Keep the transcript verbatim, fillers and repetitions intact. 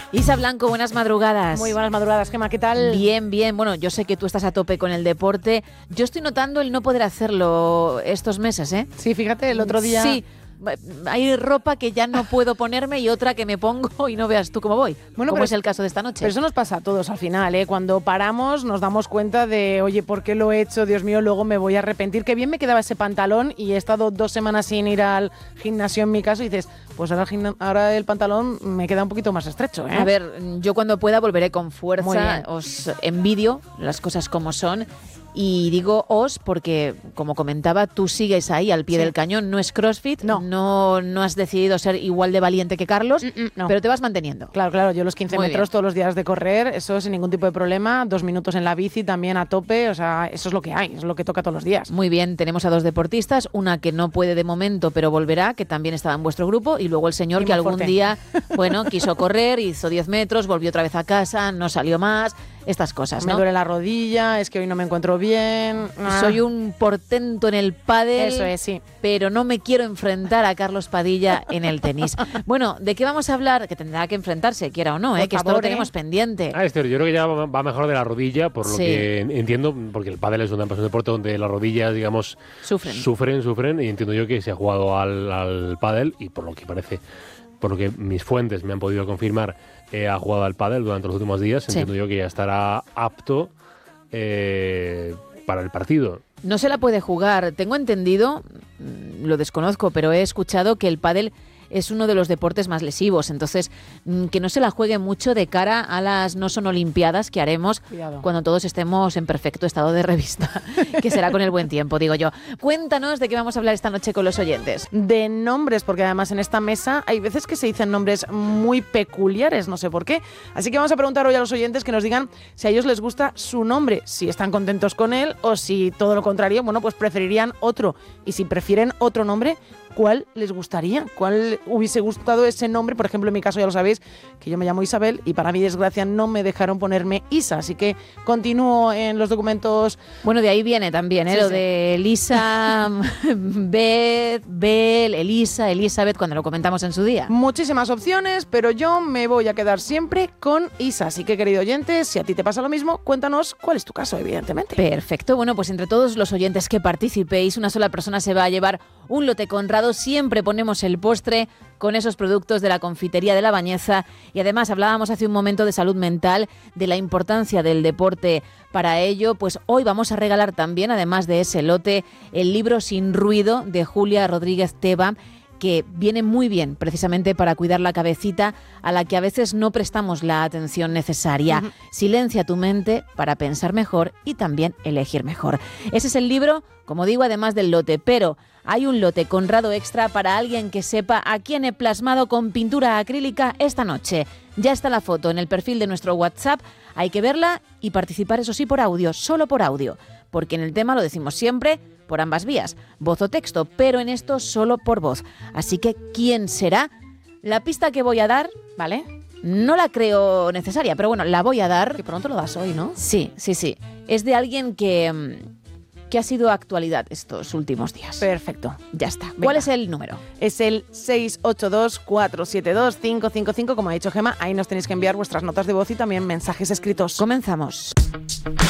Isa Blanco, buenas madrugadas. Muy buenas madrugadas, Gemma, ¿qué tal? Bien, bien. Bueno, yo sé que tú estás a tope con el deporte. Yo estoy notando el no poder hacerlo estos meses, ¿eh? Sí, fíjate, el otro día... Sí. Hay ropa que ya no puedo ponerme y otra que me pongo y no veas tú cómo voy. Bueno, como pero es el caso de esta noche. Pero eso nos pasa a todos al final, ¿eh? Cuando paramos nos damos cuenta de, oye, ¿por qué lo he hecho? Dios mío, luego me voy a arrepentir. Qué bien me quedaba ese pantalón y he estado dos semanas sin ir al gimnasio en mi caso y dices, pues ahora el, gimna- ahora el pantalón me queda un poquito más estrecho, ¿eh? A ver, yo cuando pueda volveré con Muy fuerza. bien. Os envidio las cosas como son. Y digo os porque, como comentaba, tú sigues ahí al pie Sí. del cañón. No es CrossFit, No. no, no has decidido ser igual de valiente que Carlos, Mm, mm, no. pero te vas manteniendo. Claro, claro, yo los quince Muy metros bien. todos los días de correr, eso sin ningún tipo de problema, dos minutos en la bici también a tope, o sea, eso es lo que hay, es lo que toca todos los días. Muy bien, tenemos a dos deportistas, una que no puede de momento, pero volverá, que también estaba en vuestro grupo, y luego el señor Y que más algún fuerte. día, bueno, quiso correr, hizo diez metros, volvió otra vez a casa, no salió más, estas cosas, Me ¿no? duele la rodilla, es que hoy no me encuentro bien. Ah, Soy un portento en el pádel, Eso es, sí. pero no me quiero enfrentar a Carlos Padilla en el tenis. Bueno, ¿de qué vamos a hablar? Que tendrá que enfrentarse, quiera o no, ¿eh? Por que esto favor, lo tenemos ¿eh? pendiente. Ah, Esther, yo creo que ya va va mejor de la rodilla, por lo Sí. que entiendo, porque el pádel es un, es un deporte donde las rodillas, digamos, Sufren. sufren, sufren, y entiendo yo que se ha jugado al, al pádel, y por lo que parece, por lo que mis fuentes me han podido confirmar, eh, ha jugado al pádel durante los últimos días, Sí. entiendo yo que ya estará apto eh, para el partido. No se la puede jugar. Tengo entendido, mm, lo desconozco, pero he escuchado que el pádel es uno de los deportes más lesivos. Entonces, mm, que no se la juegue mucho de cara a las no son olimpiadas que haremos Cuidado. cuando todos estemos en perfecto estado de revista, que será con el buen tiempo, digo yo. Cuéntanos de qué vamos a hablar esta noche con los oyentes. De nombres, porque además en esta mesa hay veces que se dicen nombres muy peculiares, no sé por qué. Así que vamos a preguntar hoy a los oyentes que nos digan si a ellos les gusta su nombre, si están contentos con él o si todo lo contrario, bueno, pues preferirían otro. Y si prefieren otro nombre, ¿cuál les gustaría? ¿Cuál hubiese gustado ese nombre? Por ejemplo, en mi caso ya lo sabéis, que yo me llamo Isabel y para mi desgracia no me dejaron ponerme Isa, así que continúo en los documentos. Bueno, de ahí viene también, ¿eh? Sí, lo sí. de Elisa, Beth, Bel, Elisa, Elizabeth, cuando lo comentamos en su día. Muchísimas opciones, pero yo me voy a quedar siempre con Isa. Así que, querido oyente, si a ti te pasa lo mismo, cuéntanos cuál es tu caso, evidentemente. Perfecto, bueno, pues entre todos los oyentes que participéis, una sola persona se va a llevar un lote Conrado. Siempre ponemos el postre con esos productos de la confitería de La Bañeza. Y además hablábamos hace un momento de salud mental, de la importancia del deporte para ello. Pues hoy vamos a regalar también, además de ese lote, el libro Sin Ruido de Julia Rodríguez Teba, que viene muy bien precisamente para cuidar la cabecita a la que a veces no prestamos la atención necesaria. Ujú. Silencia tu mente para pensar mejor y también elegir mejor. Ese es el libro, como digo, además del lote, pero hay un lote Conrado extra para alguien que sepa a quién he plasmado con pintura acrílica esta noche. Ya está la foto en el perfil de nuestro WhatsApp, hay que verla y participar, eso sí, por audio, solo por audio, porque en el tema lo decimos siempre, por ambas vías, voz o texto, pero en esto solo por voz. Así que, ¿quién será? La pista que voy a dar, ¿Vale? no la creo necesaria, pero bueno, la voy a dar. Que pronto lo das hoy, ¿no? Sí, sí, sí. Es de alguien que, mm, que ha sido actualidad estos últimos días. Perfecto. Ya está. Venga. ¿Cuál es el número? Es el seis ocho dos, cuatro siete dos, cinco cinco cinco, como ha dicho Gemma. Ahí nos tenéis que enviar vuestras notas de voz y también mensajes escritos. Comenzamos.